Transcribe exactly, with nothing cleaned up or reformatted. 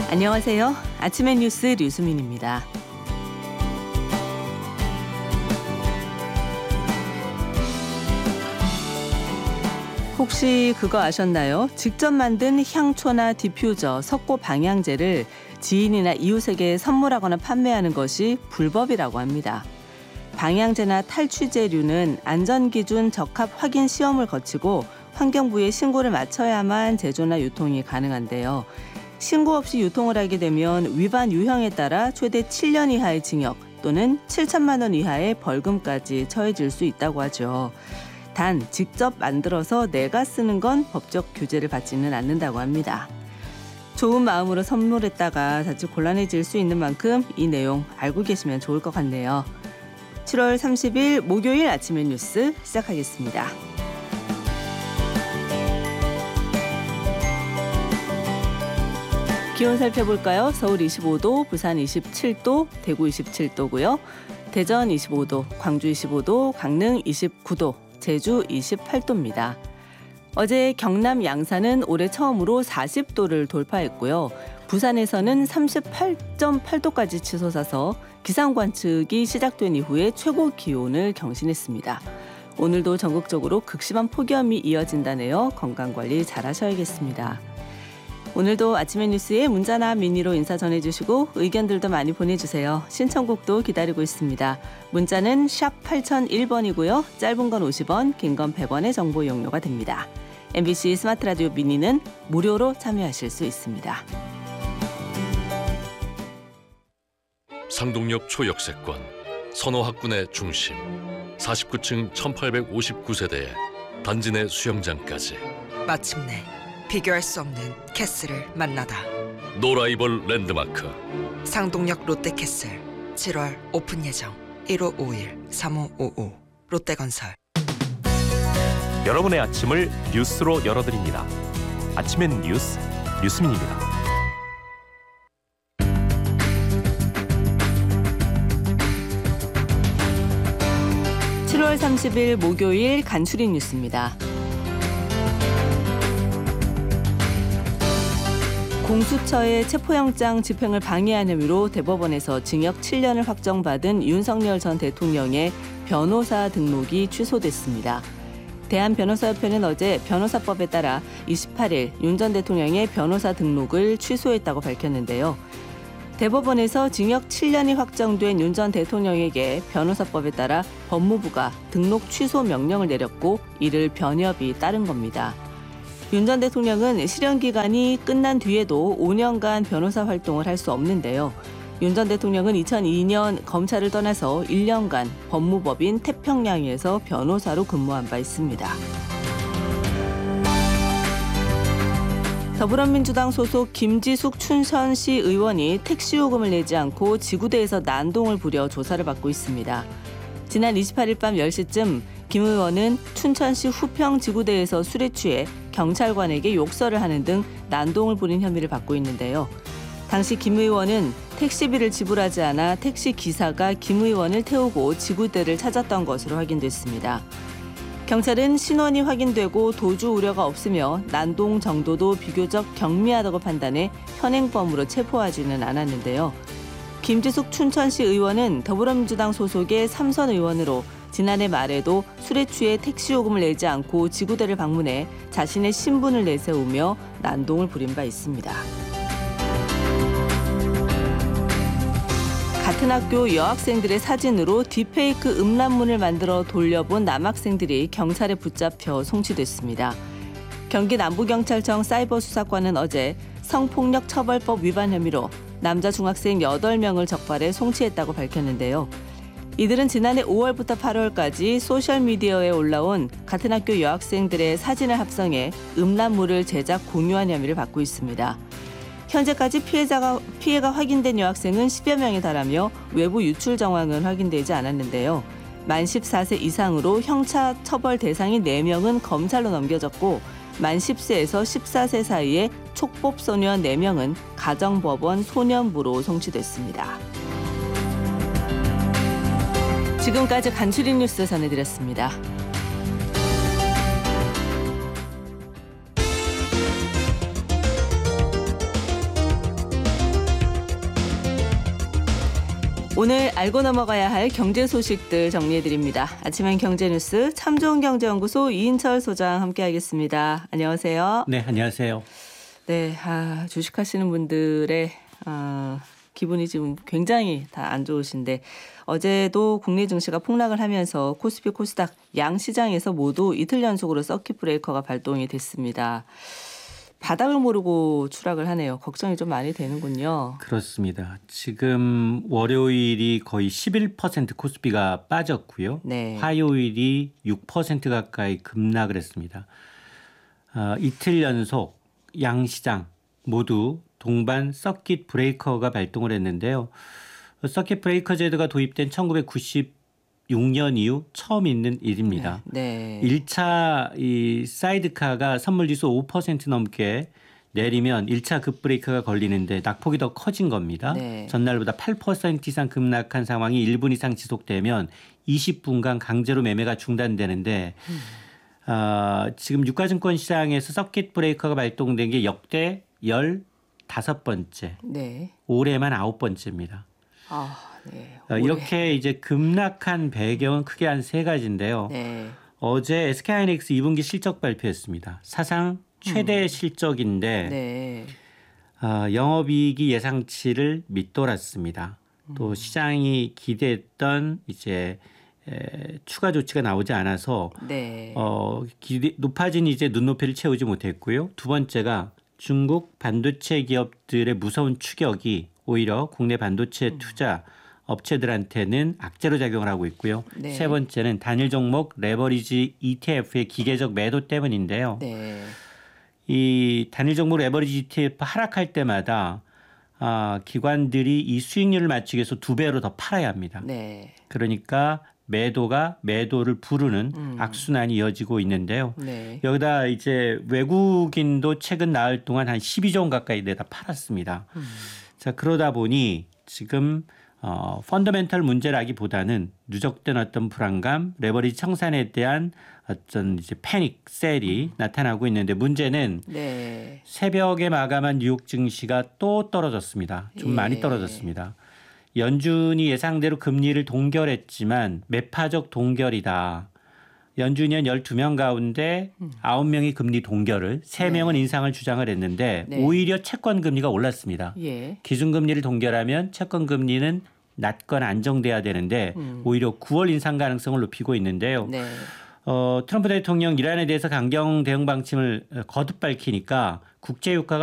안녕하세요. 아침의 뉴스 류수민입니다. 혹시 그거 아셨나요? 직접 만든 향초나 디퓨저, 석고 방향제를 지인이나 이웃에게 선물하거나 판매하는 것이 불법이라고 합니다. 방향제나 탈취제류는 안전기준 적합 확인 시험을 거치고 환경부에 신고를 마쳐야만 제조나 유통이 가능한데요. 신고 없이 유통을 하게 되면 위반 유형에 따라 최대 칠 년 이하의 징역 또는 칠천만 원 이하의 벌금까지 처해질 수 있다고 하죠. 단 직접 만들어서 내가 쓰는 건 법적 규제를 받지는 않는다고 합니다. 좋은 마음으로 선물했다가 자칫 곤란해질 수 있는 만큼 이 내용 알고 계시면 좋을 것 같네요. 칠월 삼십일 목요일 아침의 뉴스 시작하겠습니다. 기온 살펴볼까요? 서울 이십오 도, 부산 이십칠 도, 대구 이십칠 도고요. 대전 이십오 도, 광주 이십오 도, 강릉 이십구 도, 제주 이십팔 도입니다. 어제 경남 양산은 올해 처음으로 사십 도를 돌파했고요. 부산에서는 삼십팔 점 팔 도까지 치솟아서 기상 관측이 시작된 이후에 최고 기온을 경신했습니다. 오늘도 전국적으로 극심한 폭염이 이어진다네요. 건강관리 잘 하셔야겠습니다. 오늘도 아침의 뉴스에 문자나 미니로 인사 전해주시고 의견들도 많이 보내주세요. 신청곡도 기다리고 있습니다. 문자는 샵 팔공공일 번이고요. 짧은 건 오십 원, 긴 건 백 원의 정보 이용료가 됩니다. 엠비씨 스마트 라디오 미니는 무료로 참여하실 수 있습니다. 상동역 초역세권, 선호학군의 중심, 사십구 층 천팔백오십구 세대에 단지 내 수영장까지. 마침내 비교할 수 없는 캐슬을 만나다. 노라이벌 랜드마크 상동역 롯데캐슬 칠월 오픈 예정. 일오오일 삼오오오 롯데건설. 여러분의 아침을 뉴스로 열어드립니다. 아침엔 뉴스, 류수민입니다. 칠월 삼십일 목요일 간추린 뉴스입니다. 공수처의 체포영장 집행을 방해한 혐의로 대법원에서 징역 칠 년을 확정받은 윤석열 전 대통령의 변호사 등록이 취소됐습니다. 대한변호사협회는 어제 변호사법에 따라 이십팔 일 윤 전 대통령의 변호사 등록을 취소했다고 밝혔는데요. 대법원에서 징역 칠 년이 확정된 윤 전 대통령에게 변호사법에 따라 법무부가 등록 취소 명령을 내렸고 이를 변협이 따른 겁니다. 윤 전 대통령은 실형 기간이 끝난 뒤에도 오 년간 변호사 활동을 할 수 없는데요. 윤 전 대통령은 이천이 년 검찰을 떠나서 일 년간 법무법인 태평양에서 변호사로 근무한 바 있습니다. 더불어민주당 소속 김지숙 춘천시 의원이 택시 요금을 내지 않고 지구대에서 난동을 부려 조사를 받고 있습니다. 지난 이십팔 일 밤 열 시쯤 김 의원은 춘천시 후평 지구대에서 술에 취해 경찰관에게 욕설을 하는 등 난동을 부린 혐의를 받고 있는데요. 당시 김 의원은 택시비를 지불하지 않아 택시 기사가 김 의원을 태우고 지구대를 찾았던 것으로 확인됐습니다. 경찰은 신원이 확인되고 도주 우려가 없으며 난동 정도도 비교적 경미하다고 판단해 현행범으로 체포하지는 않았는데요. 김지숙 춘천시 의원은 더불어민주당 소속의 삼선 의원으로 지난해 말에도 술에 취해 택시 요금을 내지 않고 지구대를 방문해 자신의 신분을 내세우며 난동을 부린 바 있습니다. 같은 학교 여학생들의 사진으로 딥페이크 음란문을 만들어 돌려본 남학생들이 경찰에 붙잡혀 송치됐습니다. 경기 남부경찰청 사이버수사과는 어제 성폭력처벌법 위반 혐의로 남자 중학생 여덟 명을 적발해 송치했다고 밝혔는데요. 이들은 지난해 오월부터 팔월까지 소셜미디어에 올라온 같은 학교 여학생들의 사진을 합성해 음란물을 제작 공유한 혐의를 받고 있습니다. 현재까지 피해자가, 피해가 확인된 여학생은 십여 명에 달하며 외부 유출 정황은 확인되지 않았는데요. 만 열네 세 이상으로 형사 처벌 대상인 네 명은 검찰로 넘겨졌고 만 십 세에서 열네 세 사이의 촉법소년 네 명은 가정법원 소년부로 송치됐습니다. 지금까지 간추린 뉴스 전해드렸습니다. 오늘 알고 넘어가야 할 경제 소식들 정리해드립니다. 아침엔 경제뉴스 참좋은경제연구소 이인철 소장 함께하겠습니다. 안녕하세요. 네, 안녕하세요. 네, 아, 주식하시는 분들의 아, 기분이 지금 굉장히 다 안 좋으신데 어제도 국내 증시가 폭락을 하면서 코스피, 코스닥 양 시장에서 모두 이틀 연속으로 서킷 브레이커가 발동이 됐습니다. 바닥을 모르고 추락을 하네요. 걱정이 좀 많이 되는군요. 그렇습니다. 지금 월요일이 거의 십일 퍼센트 코스피가 빠졌고요. 네. 화요일이 육 퍼센트 가까이 급락을 했습니다. 어, 이틀 연속 양시장 모두 동반 서킷 브레이커가 발동을 했는데요. 서킷 브레이커 제도가 도입된 천구백구십육 년 이후 처음 있는 일입니다. 네. 일 차 이 사이드카가 선물지수 오 퍼센트 넘게 내리면 일 차 급브레이크가 걸리는데 낙폭이 더 커진 겁니다. 네. 전날보다 팔 퍼센트 이상 급락한 상황이 일 분 이상 지속되면 이십 분간 강제로 매매가 중단되는데 음. 어, 지금 유가증권 시장에서 서킷 브레이커가 발동된 게 역대 열다섯 번째, 네. 올해만 아홉 번째입니다. 아, 네. 어, 올해. 이렇게 이제 급락한 배경은 크게 한 세 가지인데요. 네. 어제 에스케이하이닉스 이 분기 실적 발표했습니다. 사상 최대 음. 실적인데 네. 어, 영업이익이 예상치를 밑돌았습니다. 음. 또 시장이 기대했던 이제 에, 추가 조치가 나오지 않아서 네. 어, 기대, 높아진 이제 눈높이를 채우지 못했고요. 두 번째가 중국 반도체 기업들의 무서운 추격이 오히려 국내 반도체 투자 업체들한테는 악재로 작용을 하고 있고요. 네. 세 번째는 단일 종목 레버리지 이티에프의 기계적 매도 때문인데요. 네. 이 단일 종목 레버리지 이티에프 하락할 때마다 아, 기관들이 이 수익률을 맞추기 위해서 두 배로 더 팔아야 합니다. 네. 그러니까 매도가 매도를 부르는 음. 악순환이 이어지고 있는데요. 네. 여기다 이제 외국인도 최근 나흘 동안 한 십이조 원 가까이 내다 팔았습니다. 음. 자, 그러다 보니 지금 어, 펀더멘털 문제라기보다는 누적된 어떤 불안감, 레버리지 청산에 대한 어떤 이제 패닉 셀이 나타나고 있는데 문제는 네. 새벽에 마감한 뉴욕 증시가 또 떨어졌습니다. 좀 예. 많이 떨어졌습니다. 연준이 예상대로 금리를 동결했지만 매파적 동결이다. 연준이 한 열두 명 가운데 아홉 명이 금리 동결을, 세 명은 인상을 주장을 했는데 네. 오히려 채권 금리가 올랐습니다. 예. 기준금리를 동결하면 채권금리는 낮거나 안정돼야 되는데 음. 오히려 구월 인상 가능성을 높이고 있는데요. 네. 어, 트럼프 대통령 이란에 대해서 강경 대응 방침을 거듭 밝히니까 국제 유가가